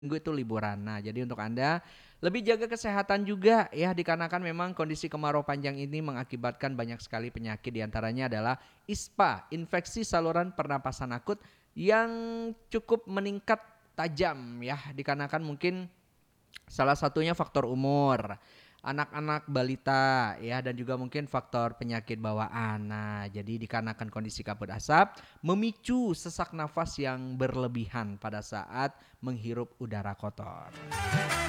Minggu itu liburan. Nah, jadi untuk Anda lebih jaga kesehatan juga ya dikarenakan memang kondisi kemarau panjang ini mengakibatkan banyak sekali penyakit diantaranya adalah ISPA, infeksi saluran pernapasan akut yang cukup meningkat tajam ya dikarenakan mungkin salah satunya faktor umur, anak-anak balita ya dan juga mungkin faktor penyakit bawaan. Nah, jadi dikarenakan kondisi kabut asap memicu sesak nafas yang berlebihan pada saat menghirup udara kotor.